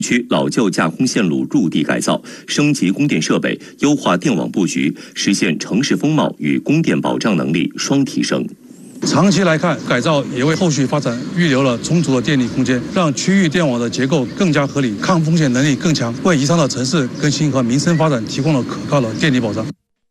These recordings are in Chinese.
区老旧架空线路入地改造，升级供电设备，优化电网布局，实现城市风貌与供电保障能力双提升。 长期来看，改造也为后续发展预留了充足的电力空间，让区域电网的结构更加合理，抗风险能力更强，为宜昌的城市更新和民生发展提供了可靠的电力保障。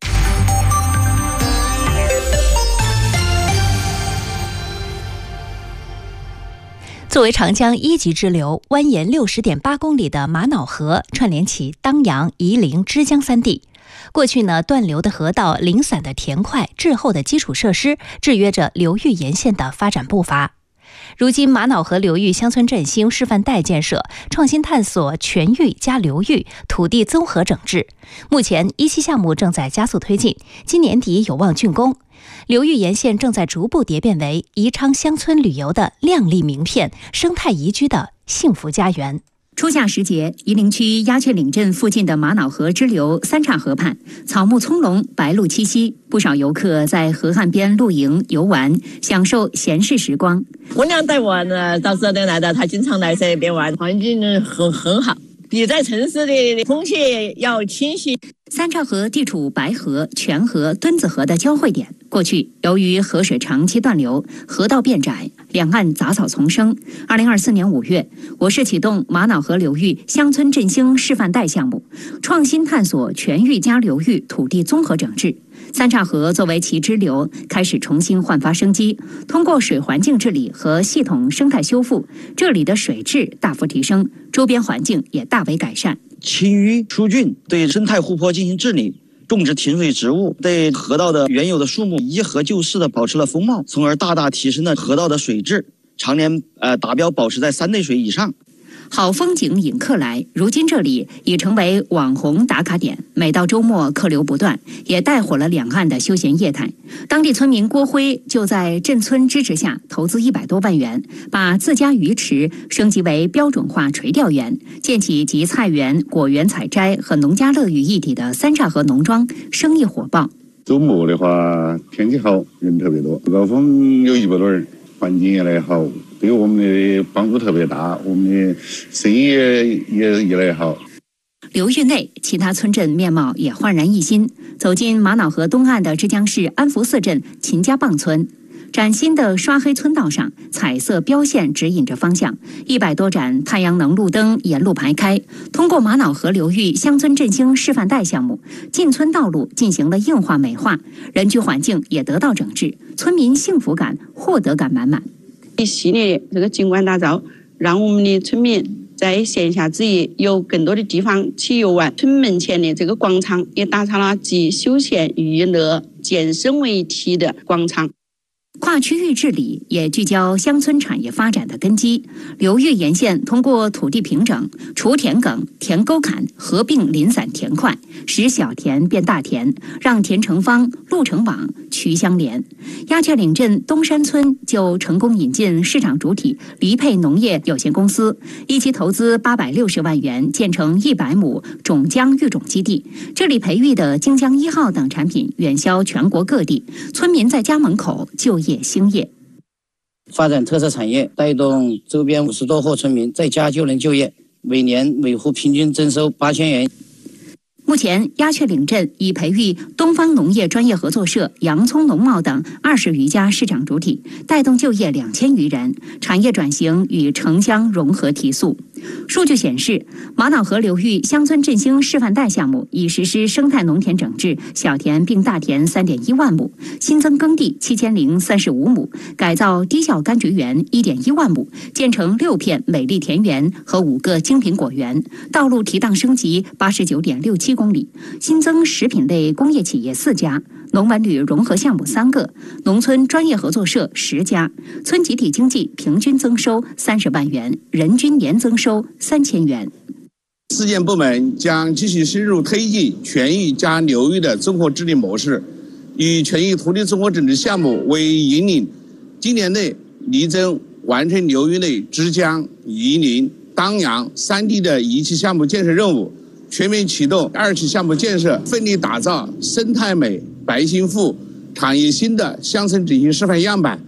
作为长江一级支流，蜿蜒60.8公里的玛瑙河串联起当阳、夷陵、枝江三地。过去呢，断流的河道、零散的田块、滞后的基础设施，制约着流域沿线的发展步伐。如今，玛瑙河流域乡村振兴示范带建设，创新探索全域加流域土地综合整治。目前，1期项目正在加速推进，今年底有望竣工。流域沿线正在逐步蝶变为宜昌乡村旅游的亮丽名片，生态宜居的幸福家园。 初夏时节，夷陵区鸦雀岭镇附近的玛瑙河支流三岔河畔，草木葱茏，白鹭栖息，不少游客在河岸边露营游玩，享受闲适时光。 我俩带我呢，到这里来的，他经常来这边玩，环境很好，比在城市的空气要清新。 三岔河地处白河、泉河、墩子河的交汇点。过去，由于河水长期断流，河道变窄，两岸杂草丛生。2024年5月，我市启动玛瑙河流域乡村振兴示范带项目，创新探索全域加流域土地综合整治。三岔河作为其支流，开始重新焕发生机。通过水环境治理和系统生态修复，这里的水质大幅提升，周边环境也大为改善。 清淤疏浚，对生态湖泊进行治理，种植停水植物，对河道的原有的树木依河就势的保持了风貌，从而大大提升了河道的水质，常年达标保持在3类水以上。 好风景引客来，如今这里已成为网红打卡点，每到周末客流不断，也带火了两岸的休闲业态。当地村民郭辉就在镇村支持下投资100多万元，把自家鱼池升级为标准化垂钓园，建起集菜园、果园采摘和农家乐于一体的三岔河农庄，生意火爆。 周末的话，天气好，人特别多，高峰有100多人，环境也来好，对我们的帮助特别大，我们的生意也越来越好。 流域内其他村镇面貌也焕然一新。走进玛瑙河东岸的枝江市安福寺镇秦家浜村，崭新的刷黑村道上，彩色标线指引着方向，100多盏太阳能路灯沿路排开。通过玛瑙河流域乡村振兴示范带项目，进村道路进行了硬化美化，人居环境也得到整治，村民幸福感、获得感满满。 一系列这个景观打造，让我们的村民在闲暇之余有更多的地方去游玩。村门前的这个广场也打造了集休闲、娱乐、健身为一体的广场。 跨区域治理也聚焦乡村产业发展的根基。流域沿线通过土地平整、除田埂、田沟坎、合并零散田块，使小田变大田，让田成方、路成网、渠相连。鸦雀岭镇东山村就成功引进市场主体黎沛农业有限公司，一期投资860万元，建成100亩种姜育种基地。这里培育的京姜1号等产品远销全国各地，村民在家门口就业兴业。 发展特色产业，带动周边50多户村民在家就能就业，每年每户平均征收8000元。 目前，鸦雀岭镇已培育东方农业专业合作社、洋葱农贸等20余家市场主体，带动就业2000余人，产业转型与城乡融合提速。数据显示，玛瑙河流域乡村振兴示范带项目已实施生态农田整治，小田并大田3.1万亩，新增耕地7035亩，改造低效柑橘园1.1万亩，建成6片美丽田园和5个精品果园，道路提档升级89.67公里，新增食品类工业企业4家，农文旅融合项目3个，农村专业合作社10家，村集体经济平均增收30万元，人均年增收3000元。 市建部门将继续深入推进全域加流域的综合治理模式，以全域土地综合整治项目为引领，今年内力争完成流域内枝江、夷陵、当阳3地的1期项目建设任务，全面启动2期项目建设，奋力打造生态美、百姓富、产业兴的乡村振兴示范样板。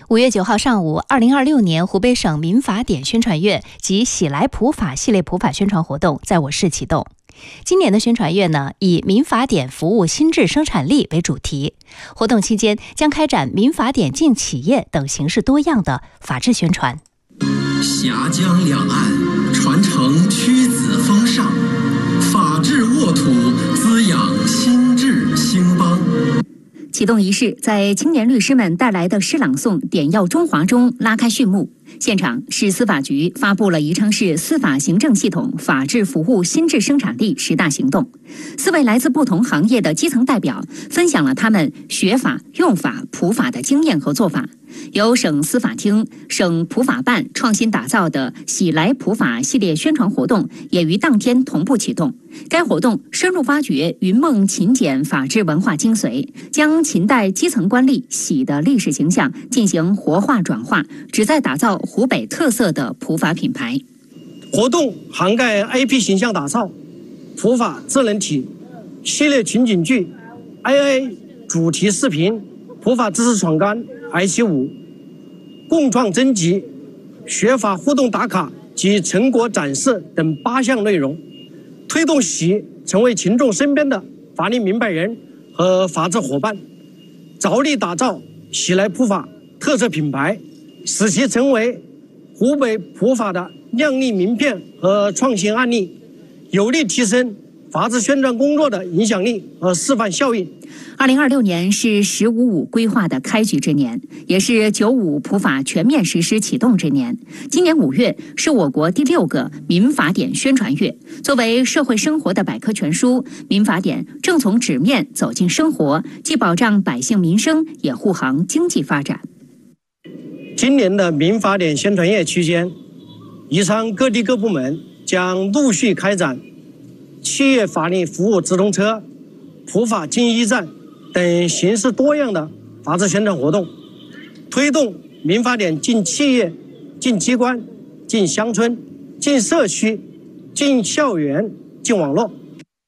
5月9号上午，2026年湖北省民法典宣传月及喜来普法系列普法宣传活动在我市启动。今年的宣传月呢，以民法典服务新质生产力为主题。活动期间将开展民法典进企业等形式多样的法治宣传。 峡江两岸传承屈子风尚，法治沃土滋养心智兴邦。 启动仪式在青年律师们带来的诗朗诵《点耀中华》中拉开序幕。现场，市司法局发布了宜昌市司法行政系统法治服务新质生产力10大行动。4位来自不同行业的基层代表分享了他们学法、用法、普法的经验和做法。由省司法厅、省普法办创新打造的喜来普法系列宣传活动也于当天同步启动。该活动深入挖掘云梦秦简法治文化精髓，将秦代基层官吏喜的历史形象进行活化转化，旨在打造湖北特色的普法品牌。 活动涵盖 IP 形象打造、普法智能体、系列情景剧、AI 主题视频、普法知识闯关、癌棋舞、共创征集、学法互动打卡及成果展示等8项内容，推动喜成为群众身边的法律明白人和法治伙伴，着力打造喜来普法特色品牌，使其成为湖北普法的亮丽名片和创新案例，有力提升法治宣传工作的影响力和示范效应。 2026年是“1055”规划的开局之年，也是“95”普法全面实施启动之年。今年5月是我国第6个民法典宣传月。作为社会生活的百科全书，民法典正从纸面走进生活，既保障百姓民生，也护航经济发展。 今年的民法典宣传月期间，宜昌各地各部门将陆续开展企业法律服务直通车、普法进驿站等形式多样的法治宣传活动，推动民法典进企业、进机关、进乡村、进社区、进校园、进网络。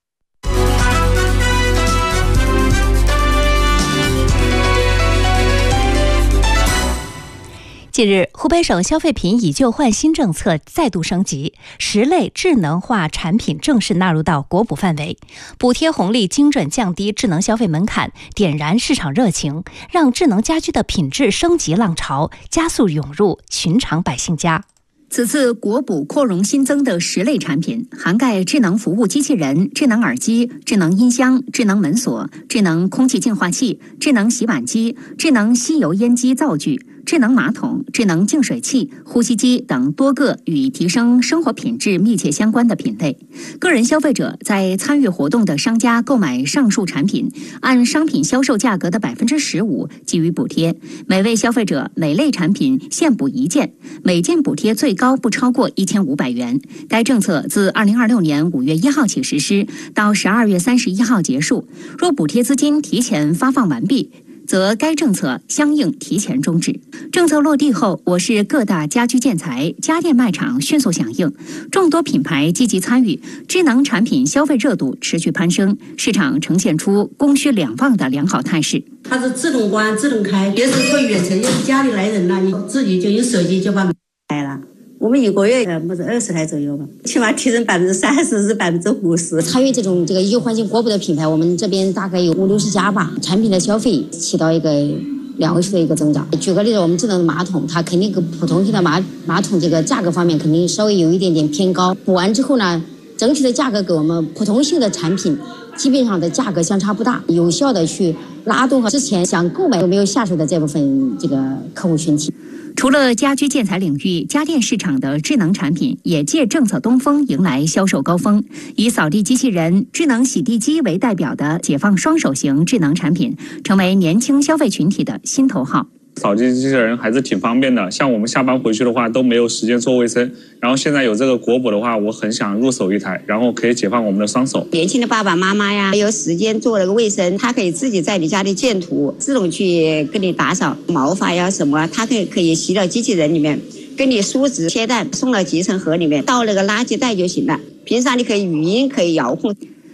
近日，湖北省消费品以旧换新政策再度升级，10类智能化产品正式纳入到国补范围，补贴红利精准降低智能消费门槛，点燃市场热情，让智能家居的品质升级浪潮加速涌入寻常百姓家。 此次国补扩容新增的10类产品，涵盖智能服务机器人、智能耳机、智能音箱、智能门锁、智能空气净化器、智能洗碗机、智能吸油烟机灶具、智能马桶、智能净水器、呼吸机等多个与提升生活品质密切相关的品类。个人消费者在参与活动的商家购买上述产品，按商品销售价格的15%给予补贴，每位消费者每类产品限补1件，每件补贴最高不超过1500元。该政策自2026年5月1号起实施，到12月31号结束。若补贴资金提前发放完毕，则该政策相应提前终止。政策落地后，我市各大家居建材、家电卖场迅速响应，众多品牌积极参与，智能产品消费热度持续攀升，市场呈现出供需两旺的良好态势。 它是自动关、自动开，也是可以远程，就是家里来人了，你自己就用手机就把门开了。我们1个月不是20台左右吧，起码提升30%至50%。 参与这个以旧换新国补的品牌，我们这边大概有50-60家吧，产品的消费起到一个2位数的一个增长。举个例子，我们智能马桶，它肯定跟普通型的马桶这个价格方面肯定稍微有一点点偏高。补完之后呢，整体的价格给我们普通性的产品基本上的价格相差不大，有效的去拉动和之前想购买都没有下手的这部分这个客户群体。 除了家居建材领域，家电市场的智能产品也借政策东风迎来销售高峰。以扫地机器人、智能洗地机为代表的解放双手型智能产品，成为年轻消费群体的新头号。 扫地机器人还是挺方便的，像我们下班回去的话都没有时间做卫生，然后现在有这个国补的话，我很想入手一台，然后可以解放我们的双手。 年轻的爸爸妈妈呀，没有时间做那个卫生，他可以自己在你家里建图，自动去跟你打扫毛发呀什么，他可以吸到机器人里面，跟你梳子切蛋送到集成盒里面，倒那个垃圾袋就行了。平常你可以语音可以遥控。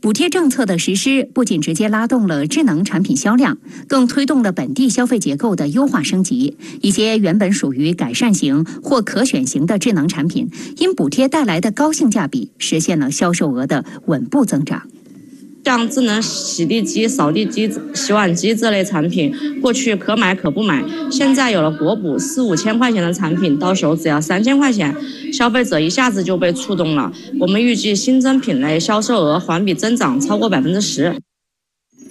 补贴政策的实施不仅直接拉动了智能产品销量，更推动了本地消费结构的优化升级。一些原本属于改善型或可选型的智能产品，因补贴带来的高性价比，实现了销售额的稳步增长。 像智能洗地机、扫地机、洗碗机这类产品，过去可买可不买，现在有了国补4、5千块钱的产品，到手只要3000块钱，消费者一下子就被触动了。我们预计新增品类销售额环比增长超过10%。